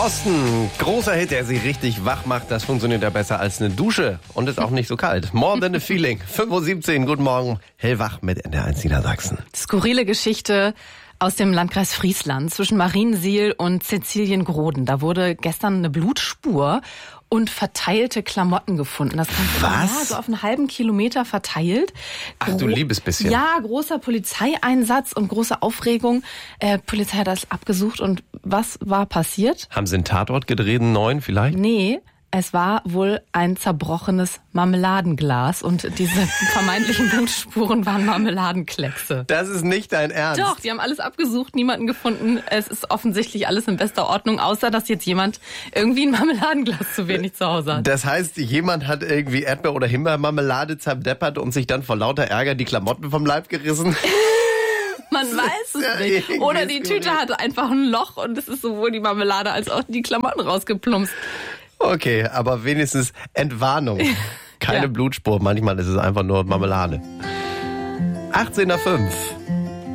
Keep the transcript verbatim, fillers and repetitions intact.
Boston, großer Hit, der sie richtig wach macht. Das funktioniert ja besser als eine Dusche und ist auch nicht so kalt. More than a feeling. fünf Uhr siebzehn, guten Morgen. Hellwach mit N D R eins Niedersachsen. Skurrile Geschichte aus dem Landkreis Friesland zwischen Mariensiel und Siziliengroden. Da wurde gestern eine Blutspur und verteilte Klamotten gefunden. Das Ganze Was? war ja, so auf einen halben Kilometer verteilt. Ach du liebes bisschen. Ja, großer Polizeieinsatz und große Aufregung. Äh, Polizei hat das abgesucht und was war passiert? Haben sie einen Tatort gedreht, einen neuen vielleicht? Nee, es war wohl ein zerbrochenes Marmeladenglas und diese vermeintlichen Blutspuren waren Marmeladenkleckse. Das ist nicht dein Ernst. Doch, die haben alles abgesucht, niemanden gefunden. Es ist offensichtlich alles in bester Ordnung, außer dass jetzt jemand irgendwie ein Marmeladenglas zu wenig zu Hause hat. Das heißt, jemand hat irgendwie Erdbeer- oder Himbeermarmelade zerdeppert und sich dann vor lauter Ärger die Klamotten vom Leib gerissen? Man weiß es ja nicht. Oder die skurril. Tüte hatte einfach ein Loch und es ist sowohl die Marmelade als auch die Klamotten rausgeplumpst. Okay, aber wenigstens Entwarnung. Keine Ja. Blutspur, manchmal ist es einfach nur Marmelade. achtzehn Uhr fünf.